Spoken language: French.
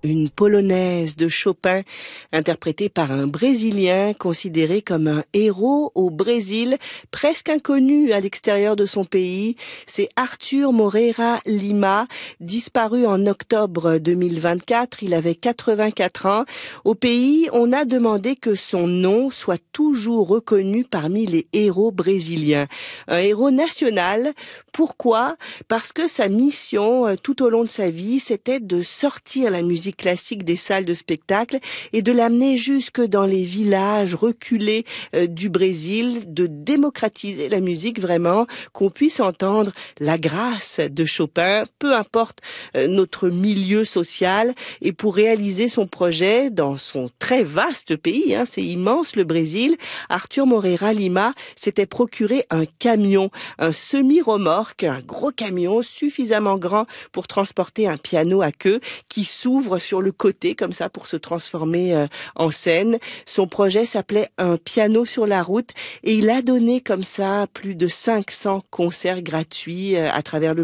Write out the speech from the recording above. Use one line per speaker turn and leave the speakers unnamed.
une polonaise de Chopin interprétée par un Brésilien considéré comme un héros au Brésil, presque inconnu à l'extérieur de son pays. C'est Arthur Moreira Lima, disparu en octobre 2024. Il avait 84 ans. Au pays, on a demandé que son nom soit toujours reconnu parmi les héros brésiliens. Un héros national. Pourquoi ? Parce que sa mission tout au long de sa vie, c'était de sortir la musique classique des salles de spectacle et de l'amener jusque dans les villages reculés du Brésil, de démocratiser la musique vraiment, qu'on puisse entendre la grâce de Chopin, peu importe notre milieu social. Et pour réaliser son projet dans son très vaste pays, c'est immense le Brésil, Arthur Moreira Lima s'était procuré un camion, un semi-remorque, un gros camion suffisamment grand pour transporter un piano à queue qui s'ouvre sur le côté comme ça pour se transformer en scène. Son projet s'appelait Un piano sur la route et il a donné comme ça plus de 500 concerts gratuits à travers le